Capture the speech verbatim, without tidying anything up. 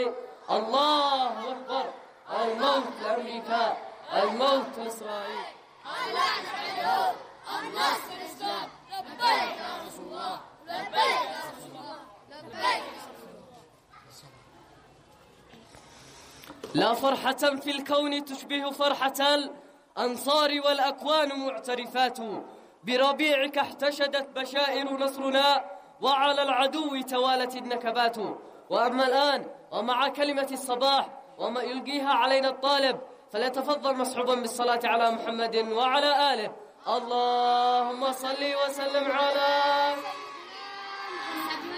الله أكبر. الموت لأمريكا، الموت لإسرائيل. اللعنة اليهود، النصر الإسلام. لبيك يا رسول الله، لبيك يا رسول الله، لبيك يا رسول الله. لا فرحة في الكون تشبه فرحة الأنصار والأكوان معترفات. بربيعك احتشدت بشائر نصرنا، وعلى العدو توالت النكبات. وأما الآن ومع كلمة الصباح وما يلقيها علينا الطالب، فليتفضل مصحوبا بالصلاة على محمد وعلى آله. اللهم صل وسلم على